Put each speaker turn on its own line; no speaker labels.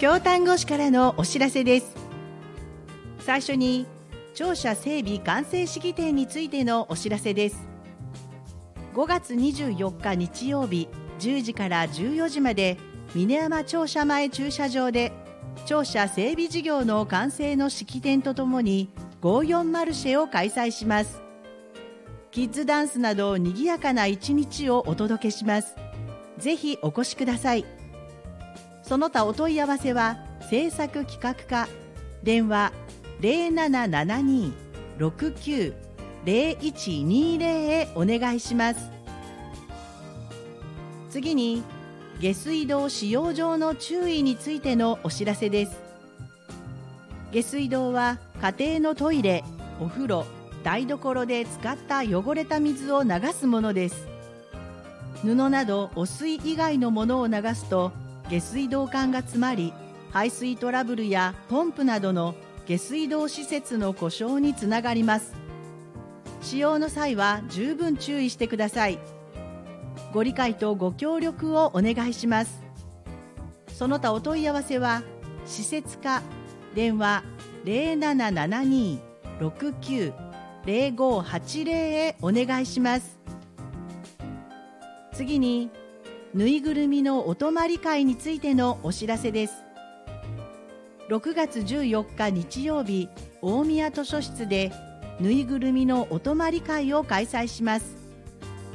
京丹後市からのお知らせです。最初に庁舎整備完成式典についてのお知らせです。5月24日日曜日10時から14時まで峰山庁舎前駐車場で庁舎整備事業の完成の式典とともに54マルシェを開催します。キッズダンスなど賑やかな一日をお届けします。ぜひお越しください。その他お問い合わせは制作企画課電話 0772-69-0120 へお願いします。次に下水道使用上の注意についてのお知らせです。下水道は家庭のトイレ、お風呂、台所で使った汚れた水を流すものです。布など汚水以外のものを流すと下水道管が詰まり、排水トラブルやポンプなどの下水道施設の故障につながります。使用の際は十分注意してください。ご理解とご協力をお願いします。その他お問い合わせは施設課電話 0772-69-0580 へお願いします。次にぬいぐるみのお泊まり会についてのお知らせです。6月14日日曜日大宮図書室でぬいぐるみのお泊まり会を開催します。